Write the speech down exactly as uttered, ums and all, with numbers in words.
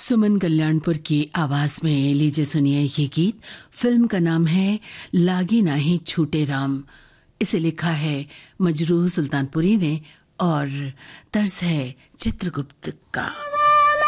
सुमन कल्याणपुर की आवाज में लीजिए सुनिए ये गीत। फिल्म का नाम है लागी नाही छूटे राम। इसे लिखा है मजरूह सुल्तानपुरी ने और तर्ज है चित्रगुप्त का।